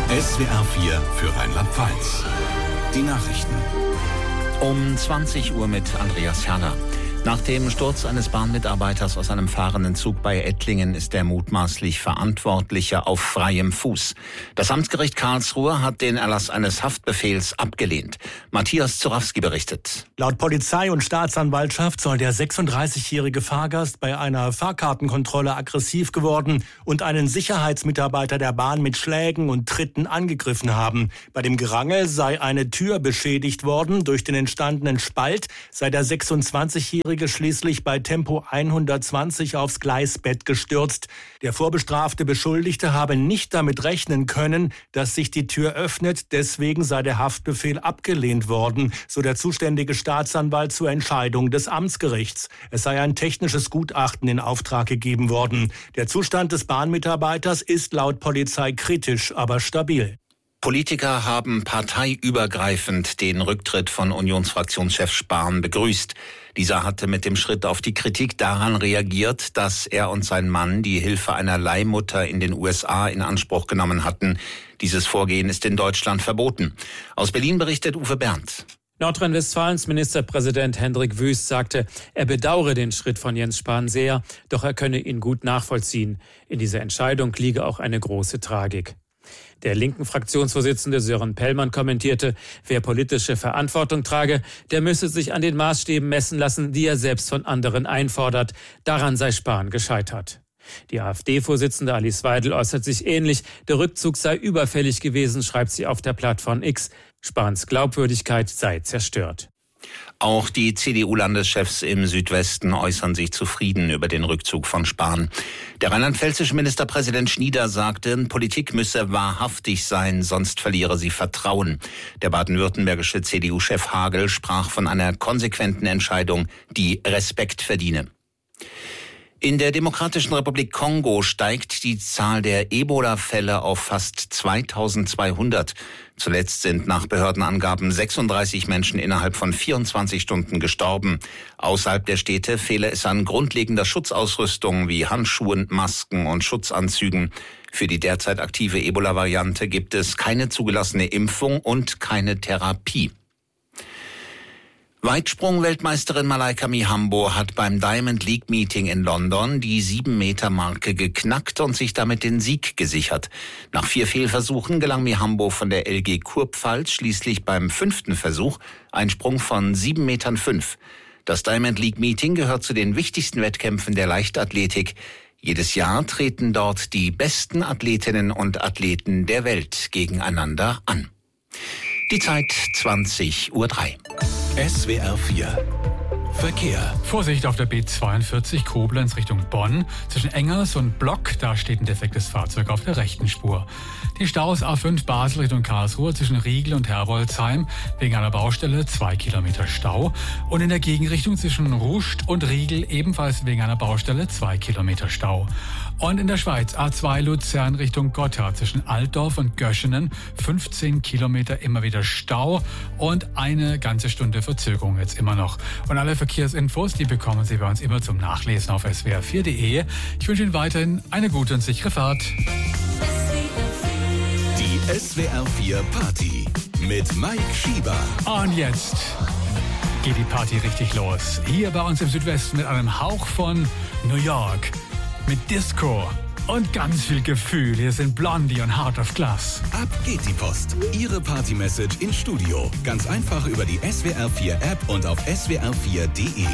SWR 4 für Rheinland-Pfalz. Die Nachrichten. Um 20 Uhr mit Andreas Herner. Nach dem Sturz eines Bahnmitarbeiters aus einem fahrenden Zug bei Ettlingen ist der mutmaßlich Verantwortliche auf freiem Fuß. Das Amtsgericht Karlsruhe hat den Erlass eines Haftbefehls abgelehnt. Matthias Zurawski berichtet. Laut Polizei und Staatsanwaltschaft soll der 36-jährige Fahrgast bei einer Fahrkartenkontrolle aggressiv geworden und einen Sicherheitsmitarbeiter der Bahn mit Schlägen und Tritten angegriffen haben. Bei dem Gerangel sei eine Tür beschädigt worden. Durch den entstandenen Spalt sei der 26-jährige schließlich bei Tempo 120 aufs Gleisbett gestürzt. Der vorbestrafte Beschuldigte habe nicht damit rechnen können, dass sich die Tür öffnet. Deswegen sei der Haftbefehl abgelehnt worden, so der zuständige Staatsanwalt zur Entscheidung des Amtsgerichts. Es sei ein technisches Gutachten in Auftrag gegeben worden. Der Zustand des Bahnmitarbeiters ist laut Polizei kritisch, aber stabil. Politiker haben parteiübergreifend den Rücktritt von Unionsfraktionschef Spahn begrüßt. Dieser hatte mit dem Schritt auf die Kritik daran reagiert, dass er und sein Mann die Hilfe einer Leihmutter in den USA in Anspruch genommen hatten. Dieses Vorgehen ist in Deutschland verboten. Aus Berlin berichtet Uwe Berndt. Nordrhein-Westfalens Ministerpräsident Hendrik Wüst sagte, er bedauere den Schritt von Jens Spahn sehr, doch er könne ihn gut nachvollziehen. In dieser Entscheidung liege auch eine große Tragik. Der linken Fraktionsvorsitzende Sören Pellmann kommentierte, wer politische Verantwortung trage, der müsse sich an den Maßstäben messen lassen, die er selbst von anderen einfordert. Daran sei Spahn gescheitert. Die AfD-Vorsitzende Alice Weidel äußert sich ähnlich. Der Rückzug sei überfällig gewesen, schreibt sie auf der Plattform X. Spahns Glaubwürdigkeit sei zerstört. Auch die CDU-Landeschefs im Südwesten äußern sich zufrieden über den Rückzug von Spahn. Der rheinland-pfälzische Ministerpräsident Schnieder sagte, Politik müsse wahrhaftig sein, sonst verliere sie Vertrauen. Der baden-württembergische CDU-Chef Hagel sprach von einer konsequenten Entscheidung, die Respekt verdiene. In der Demokratischen Republik Kongo steigt die Zahl der Ebola-Fälle auf fast 2200. Zuletzt sind nach Behördenangaben 36 Menschen innerhalb von 24 Stunden gestorben. Außerhalb der Städte fehle es an grundlegender Schutzausrüstung wie Handschuhen, Masken und Schutzanzügen. Für die derzeit aktive Ebola-Variante gibt es keine zugelassene Impfung und keine Therapie. Weitsprung-Weltmeisterin Malaika Mihambo hat beim Diamond League Meeting in London die 7-Meter-Marke geknackt und sich damit den Sieg gesichert. Nach 4 Fehlversuchen gelang Mihambo von der LG Kurpfalz schließlich beim 5. Versuch ein Sprung von 7,5 Metern. Das Diamond League Meeting gehört zu den wichtigsten Wettkämpfen der Leichtathletik. Jedes Jahr treten dort die besten Athletinnen und Athleten der Welt gegeneinander an. Die Zeit 20:03 Uhr. SWR 4 Verkehr. Vorsicht auf der B42 Koblenz Richtung Bonn. Zwischen Engers und Block, da steht ein defektes Fahrzeug auf der rechten Spur. Die Staus A5 Basel Richtung Karlsruhe zwischen Riegel und Herbolzheim wegen einer Baustelle 2 Kilometer Stau. Und in der Gegenrichtung zwischen Ruscht und Riegel ebenfalls wegen einer Baustelle 2 Kilometer Stau. Und in der Schweiz A2 Luzern Richtung Gotthard zwischen Altdorf und Göschenen 15 Kilometer immer wieder Stau und eine ganze Stunde Verzögerung jetzt immer noch. Und alle Verkehrsinfos, die bekommen Sie bei uns immer zum Nachlesen auf swr4.de. Ich wünsche Ihnen weiterhin eine gute und sichere Fahrt. Die SWR 4 Party mit Mike Schieber. Und jetzt geht die Party richtig los. Hier bei uns im Südwesten mit einem Hauch von New York. Mit Disco und ganz viel Gefühl. Hier sind Blondie und Heart of Glass. Ab geht die Post. Ihre Party-Message ins Studio. Ganz einfach über die SWR 4 App und auf swr4.de.